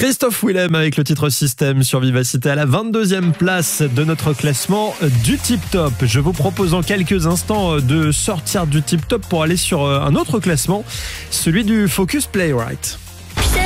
Christophe Willem avec le titre Système sur Vivacité à la 22e place de notre classement du Tip Top. Je vous propose en quelques instants de sortir du Tip Top pour aller sur un autre classement, celui du Focus Playwright.